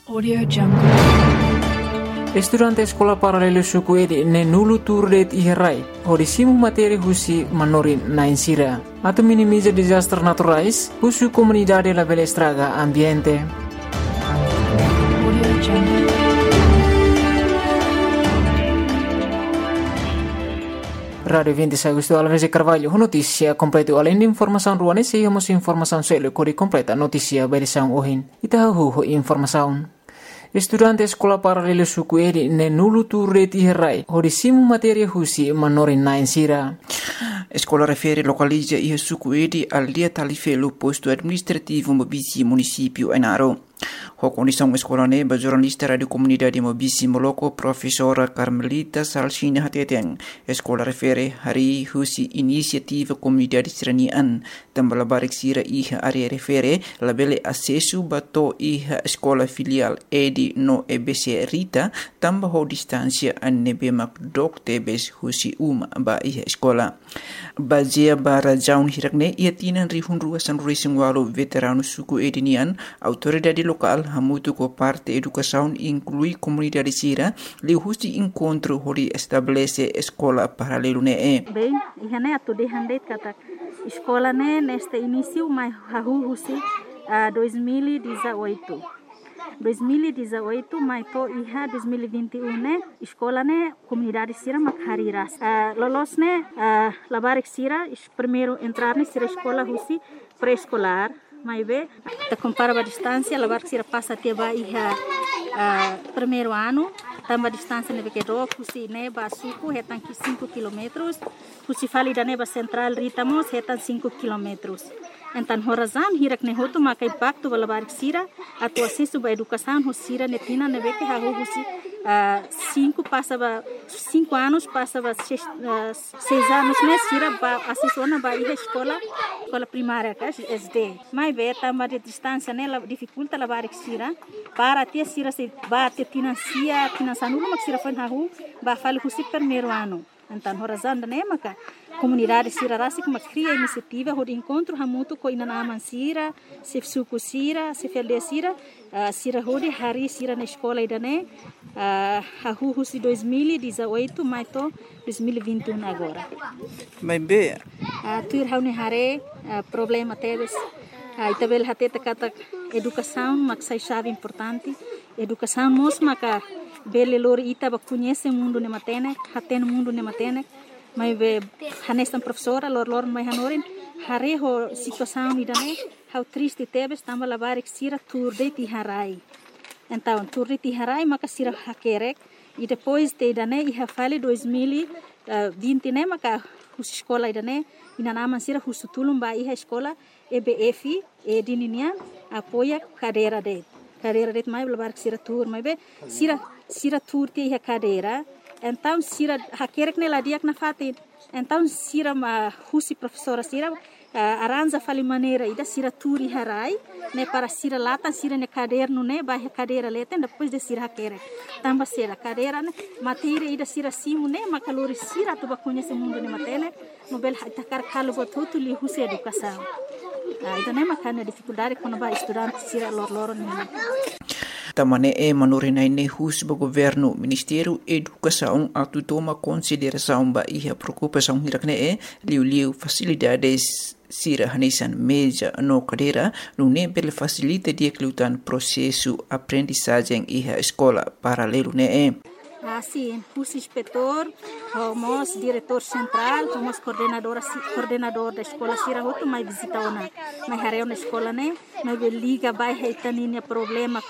Audio Jungle. Estudante sekolah paralelo suku edi ne nulu turdet iherai. Hodisimu materi husi manorin na insira. Atau minimiza disaster naturais, husu comunidade la bela estraga ambiente. Audio Jungle. Radio 26 Agosto Alves de Carvalho, notícia completa além de informação ruane, seguimos informação selo cori completa notícia berição ohin. Itahu informação. Estudante sekolah paralelo suku edi ne nulu turret iherai. Hodisimu materi husi manorin na insira. Escola refere localiza e suku edi al dia talifelo posto administrativo Mobisi município Enaro. A condição escola neba jornalista radio comunidade Mobisi Moloko professora Carmelita Salsina Hateteng. Escola refere hari husi inisiativa comunidade seranian tambah barik sira iha area refere labele acesso bato iha escola filial edi no EBC Rita tambah ho distância anebe mak dok tebes husi ba iha escola. Bazia bara jaun hirakne ia tinan rihun ruasan racing walo veterano suku edinian autoridade local hamutu ko parte educação inclui comunidade sira li husi encontro hori estabelece escola paralelo ne bem ihane atu de handeit kata escola ne neste início mai hahu husi 2018 mai to iha 2021 ne escola ne comunidade sira makhariras lolos ne labarik sira primeiro entrar ne sira escola husi pré-escolar mai be ta compara a distância labarik sira passa até ba iha primeiro ano tamba distância ne bekedo husi ne ba suku hetan 5 km husi falida ne ba central ritamos hetan 5 km. Então, horazan hirak ne hotu maka impacto bala barik sira atu acesso ba educação hosira ne tina ne beke ha husi 5 anos passa ba 6 anos ne sira ba acesso na ba escola primária ka SD mai be tamba de distância ne la dificulta la barik sira para ter sira se ba te financia nulo mak sira fan ha hu ba fali husi primeiro ano. Então, horazan ne maka comunidade sira rasi kuma cria iniciativa hod encontro hamutu ko ina naman sira se suku sira se felde sira sira hodi hari sira na escola idane hahu husi 2018 mai to 2021 agora mai be tuir haune hare problema teves itabel hateta kata educação maksai chave importante educação mos maka bele lor ita ba conhece mundo ne matene haten mundo ne matene mai be hanestan professora lor mai hanorin hare ho situação idane how triste tebes tamba labarik sira turde ti harai então turde ti harai maka sira hakerek e depois te idane iha fale 2020 ne maka hus escola idane ina naman sira husutulum ba iha escola EBF e dininian apoia cadeira de mai labarik sira tur mai be sira tur ti iha cadeira. Então sira hakerek ne ladiak na fatin então sira ma husi professora sira aranja fali maneira ida sira turi harai ne para sira lata sira ne caderno ne ba cadeira leten depois de sira hakerek tamba sira cadeira ne matéria ida sira simu ne makalori sira tu ba conhece mundo ne matene nobel takar kalo botutu li husi educação ida ne makana dificuldade quando ba estudante sira lor ne Tamane manorinai ne hus ba governo Ministério Educação atu toma consideração ba iha preocupação hirakne liu facilidades sira hanesan meja no cadeira no ne bel facilita dia klutan processo aprendizagem iha escola paralelo ne Sim, hus inspetor, homos diretor central, homos coordenador da escola sira hotu mai visita ona mai hareu na escola ne mai liga bai heitaninha problema